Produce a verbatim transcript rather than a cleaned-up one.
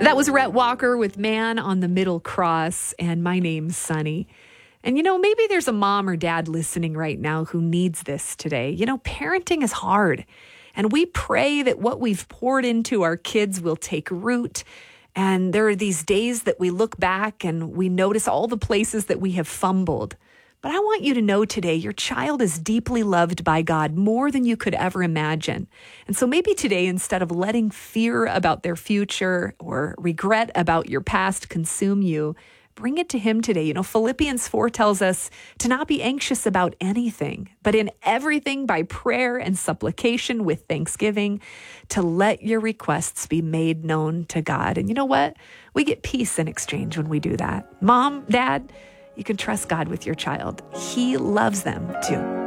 That was Rhett Walker with Man on the Middle Cross, and my name's Sunny. And, you know, maybe there's a mom or dad listening right now who needs this today. You know, parenting is hard, and we pray that what we've poured into our kids will take root. And there are these days that we look back and we notice all the places that we have fumbled. But I want you to know today, your child is deeply loved by God more than you could ever imagine. And so maybe today, instead of letting fear about their future or regret about your past consume you, bring it to Him today. You know, Philippians four tells us to not be anxious about anything, but in everything by prayer and supplication with thanksgiving, to let your requests be made known to God. And you know what? We get peace in exchange when we do that. Mom, Dad, you can trust God with your child. He loves them too.